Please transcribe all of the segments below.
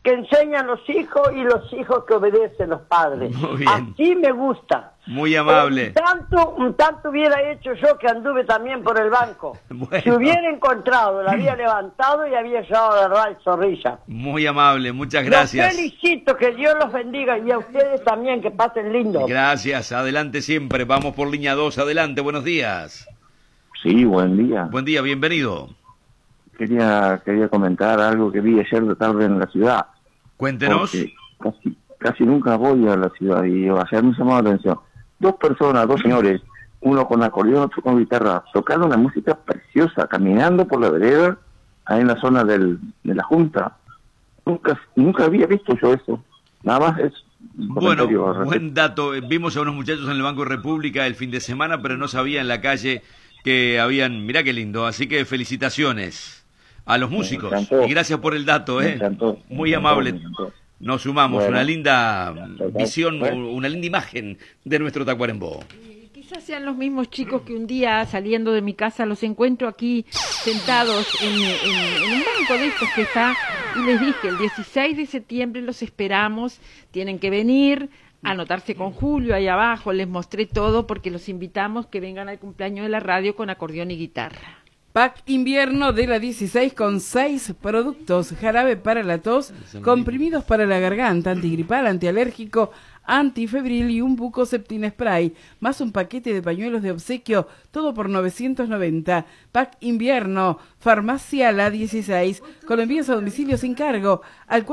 que enseñan los hijos y los hijos que obedecen los padres. Muy bien. Así me gusta. Muy amable. Un tanto hubiera hecho yo que anduve también por el banco. Bueno. Si hubiera encontrado, la había levantado y había llevado a agarrar el zorrilla. Muy amable, muchas gracias. Los felicito, que Dios los bendiga y a ustedes también, que pasen lindo. Gracias, adelante siempre. Vamos por línea 2, adelante, buenos días. Sí, buen día. Buen día, bienvenido. Quería comentar algo que vi ayer de tarde en la ciudad. Cuéntenos. Casi nunca voy a la ciudad y ayer me llamó la atención. Dos señores, uno con acordeón, otro con guitarra, tocando una música preciosa, caminando por la vereda, ahí en la zona de la Junta. Nunca había visto yo eso. Nada más es un comentario. Bueno, buen dato. Vimos a unos muchachos en el Banco República el fin de semana, pero no sabía en la calle que habían... Mirá qué lindo, así que felicitaciones a los músicos. Y gracias por el dato, Me encantó. Muy amable. Nos sumamos, bueno, una linda visión, una linda imagen de nuestro Tacuarembó. Quizás sean los mismos chicos que un día saliendo de mi casa los encuentro aquí sentados en un banco de estos que está, y les dije, el 16 de septiembre los esperamos, tienen que venir, anotarse con Julio ahí abajo, les mostré todo porque los invitamos que vengan al cumpleaños de la radio con acordeón y guitarra. Pack invierno de la 16 con 6 productos: jarabe para la tos, comprimidos para la garganta, antigripal, antialérgico, antifebril y un Bucoseptin spray, más un paquete de pañuelos de obsequio, todo por 990. Pack invierno, farmacia La 16, con envíos a domicilio sin cargo, al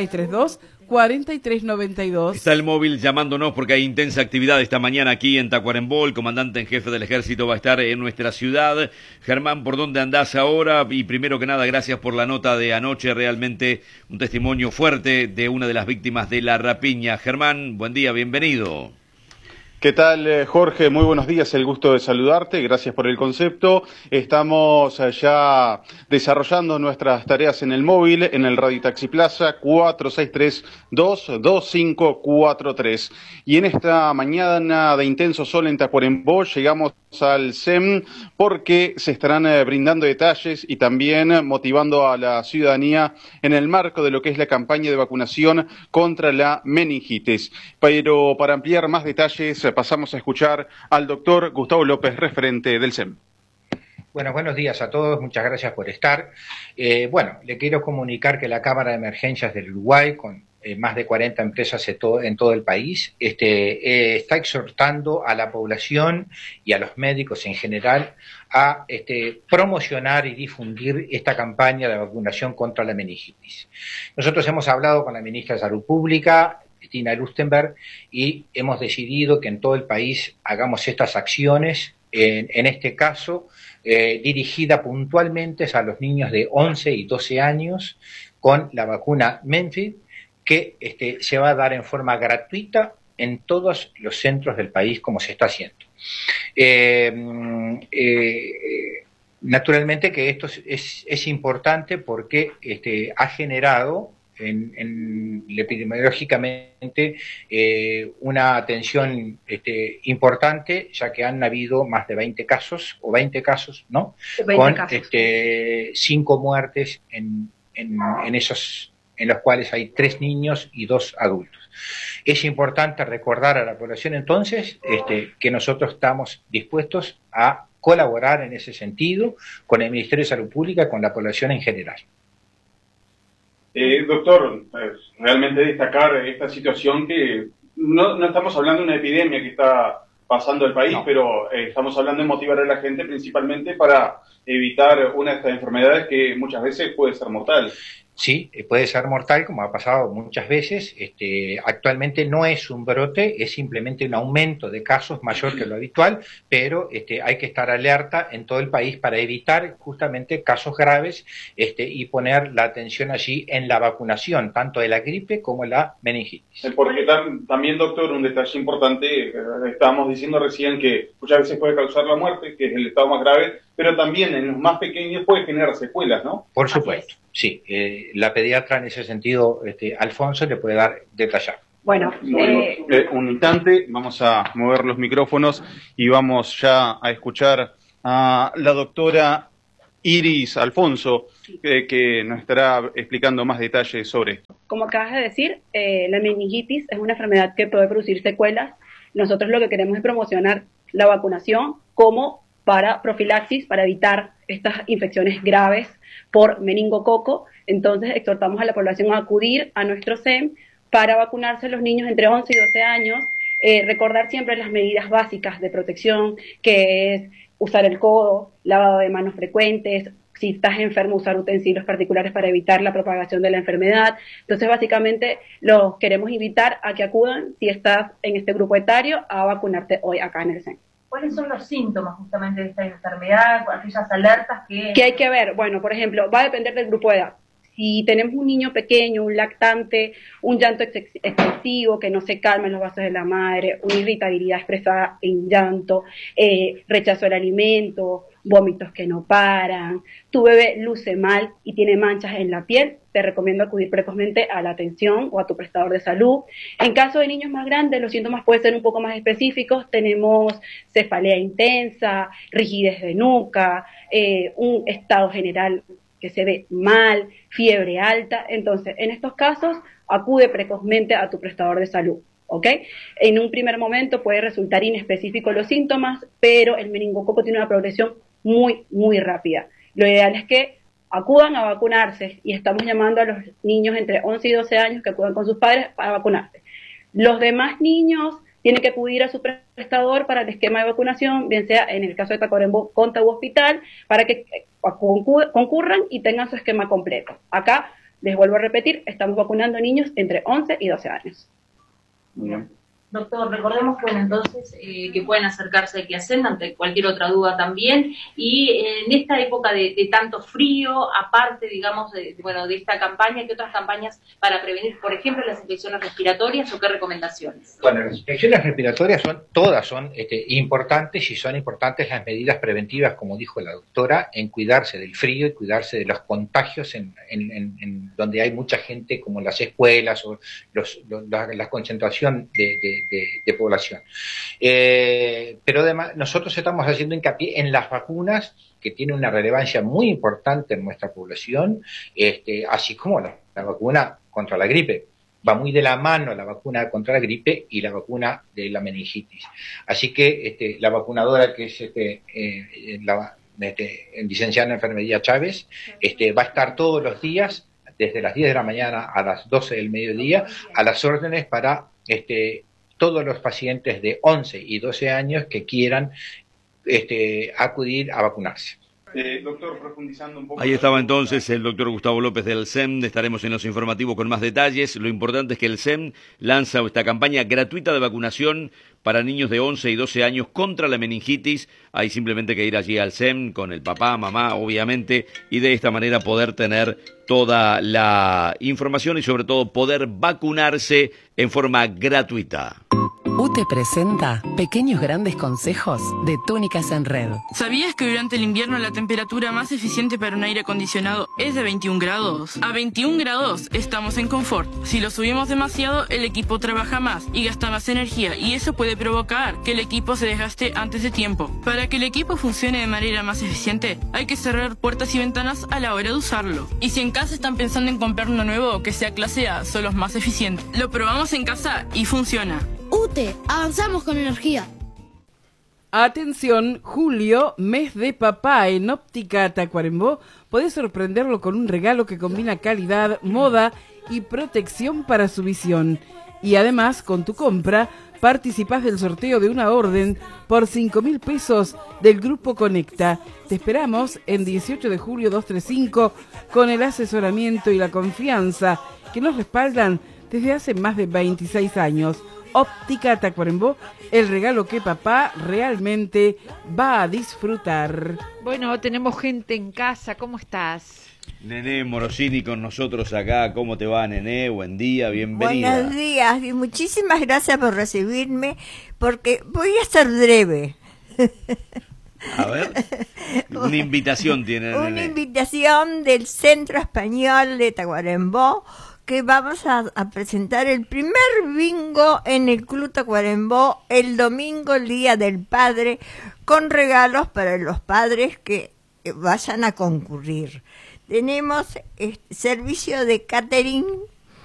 4632-4392. Está el móvil llamándonos porque hay intensa actividad esta mañana aquí en Tacuarembó. El comandante en jefe del ejército va a estar en nuestra ciudad. Germán, ¿por dónde andás ahora? Y primero que nada, gracias por la nota de anoche, realmente un testimonio fuerte de una de las víctimas de la rapiña. Germán, buen día, bienvenido. ¿Qué tal, Jorge? Muy buenos días, el gusto de saludarte, gracias por el concepto. Estamos ya desarrollando nuestras tareas en el móvil, en el Radio Taxi Plaza 4632-2543. Y en esta mañana de intenso sol en Tacuarembó llegamos al SEM porque se estarán brindando detalles y también motivando a la ciudadanía en el marco de lo que es la campaña de vacunación contra la meningitis. Pero para ampliar más detalles pasamos a escuchar al doctor Gustavo López, referente del SEM. Bueno, buenos días a todos, muchas gracias por estar. Le quiero comunicar que la Cámara de Emergencias del Uruguay, con más de 40 empresas en todo el país, está exhortando a la población y a los médicos en general a promocionar y difundir esta campaña de vacunación contra la meningitis. Nosotros hemos hablado con la ministra de Salud Pública, Cristina Lustenberg, y hemos decidido que en todo el país hagamos estas acciones, en este caso dirigida puntualmente a los niños de 11 y 12 años con la vacuna Menfit, que se va a dar en forma gratuita en todos los centros del país, como se está haciendo. Naturalmente que esto es importante porque ha generado epidemiológicamente una atención importante, ya que han habido más de 20 casos, ¿no? 20 con casos. 5 muertes en los cuales hay 3 niños y 2 adultos. Es importante recordar a la población entonces que nosotros estamos dispuestos a colaborar en ese sentido con el Ministerio de Salud Pública, con la población en general. Doctor, realmente destacar esta situación que no estamos hablando de una epidemia que está pasando el país, no. Pero estamos hablando de motivar a la gente principalmente para evitar una de estas enfermedades que muchas veces puede ser mortal. Sí, puede ser mortal, como ha pasado muchas veces. Actualmente no es un brote, es simplemente un aumento de casos mayor que lo habitual, pero hay que estar alerta en todo el país para evitar justamente casos graves y poner la atención allí en la vacunación, tanto de la gripe como la meningitis. Porque también, doctor, un detalle importante, estábamos diciendo recién que muchas veces puede causar la muerte, que es el estado más grave, pero también en los más pequeños puede generar secuelas, ¿no? Por supuesto. Sí, la pediatra en ese sentido, Alfonso, le puede dar detallar. Bueno, un instante, vamos a mover los micrófonos y vamos ya a escuchar a la doctora Iris Alfonso, que nos estará explicando más detalles sobre esto. como acabas de decir, la meningitis es una enfermedad que puede producir secuelas. Nosotros lo que queremos es promocionar la vacunación como para profilaxis, para evitar estas infecciones graves por meningococo. Entonces, exhortamos a la población a acudir a nuestro SEM para vacunarse los niños entre 11 y 12 años. Recordar siempre las medidas básicas de protección, que es usar el codo, lavado de manos frecuentes, si estás enfermo, usar utensilios particulares para evitar la propagación de la enfermedad. Entonces, básicamente, los queremos invitar a que acudan, si estás en este grupo etario, a vacunarte hoy acá en el SEM. ¿Cuáles son los síntomas justamente de esta enfermedad? Aquellas alertas que hay que ver? Bueno, por ejemplo, va a depender del grupo de edad. Si tenemos un niño pequeño, un lactante, un llanto excesivo que no se calma en los vasos de la madre, una irritabilidad expresada en llanto, rechazo al alimento, vómitos que no paran, tu bebé luce mal y tiene manchas en la piel, te recomiendo acudir precozmente a la atención o a tu prestador de salud. En caso de niños más grandes, los síntomas pueden ser un poco más específicos. Tenemos cefalea intensa, rigidez de nuca, un estado general que se ve mal, fiebre alta. Entonces, en estos casos, acude precozmente a tu prestador de salud, ¿ok? En un primer momento puede resultar inespecífico los síntomas, pero el meningococo tiene una progresión muy, muy rápida. Lo ideal es que acudan a vacunarse y estamos llamando a los niños entre 11 y 12 años que acudan con sus padres para vacunarse. Los demás niños tienen que acudir a su prestador para el esquema de vacunación, bien sea en el caso de Tacuarembó con Tabu Hospital, para que concurran y tengan su esquema completo. Acá, les vuelvo a repetir, estamos vacunando niños entre 11 y 12 años. Bien. Doctor, recordemos que bueno, entonces que pueden acercarse al CIASEN ante cualquier otra duda también, y en esta época de tanto frío, aparte, digamos, de esta campaña, ¿qué otras campañas para prevenir, por ejemplo, las infecciones respiratorias o qué recomendaciones? Bueno, las infecciones respiratorias todas son importantes, y son importantes las medidas preventivas, como dijo la doctora, en cuidarse del frío y cuidarse de los contagios en donde hay mucha gente, como las escuelas o la concentración de población. Pero además nosotros estamos haciendo hincapié en las vacunas, que tienen una relevancia muy importante en nuestra población, así como la vacuna contra la gripe. Va muy de la mano la vacuna contra la gripe y la vacuna de la meningitis. Así que la vacunadora, que es licenciada en enfermería Chávez, va a estar todos los días, desde las 10 de la mañana a las 12 del mediodía, a las órdenes para todos los pacientes de 11 y 12 años que quieran acudir a vacunarse. Doctor, profundizando un poco. Ahí estaba entonces el doctor Gustavo López del SEM. Estaremos en los informativos con más detalles. Lo importante es que el SEM lanza esta campaña gratuita de vacunación para niños de 11 y 12 años contra la meningitis. Hay simplemente que ir allí al SEM con el papá, mamá, obviamente, y de esta manera poder tener toda la información y sobre todo poder vacunarse en forma gratuita. UTE presenta Pequeños Grandes Consejos de Túnicas en Red. ¿Sabías que durante el invierno la temperatura más eficiente para un aire acondicionado es de 21 grados? A 21 grados estamos en confort. Si lo subimos demasiado, el equipo trabaja más y gasta más energía, y eso puede provocar que el equipo se desgaste antes de tiempo. Para que el equipo funcione de manera más eficiente, hay que cerrar puertas y ventanas a la hora de usarlo. Y si en casa están pensando en comprar uno nuevo que sea clase A, son los más eficientes. Lo probamos en casa y funciona. UTE, avanzamos con energía. Atención, julio, mes de papá. En Óptica Tacuarembó podés sorprenderlo con un regalo que combina calidad, moda y protección para su visión. Y además, con tu compra, participás del sorteo de una orden por 5.000 pesos del Grupo Conecta. Te esperamos en 18 de julio 235 con el asesoramiento y la confianza que nos respaldan desde hace más de 26 años. Óptica Tacuarembó, el regalo que papá realmente va a disfrutar. Bueno, tenemos gente en casa, ¿cómo estás? Nené Morosini con nosotros acá. ¿Cómo te va, Nené? Buen día, bienvenida. Buenos días y muchísimas gracias por recibirme, porque voy a ser breve. A ver, una invitación tiene Nené. Una invitación del Centro Español de Tacuarembó, que vamos a presentar el primer bingo en el Club Tacuarembó el domingo, el Día del Padre, con regalos para los padres que vayan a concurrir. Tenemos servicio de catering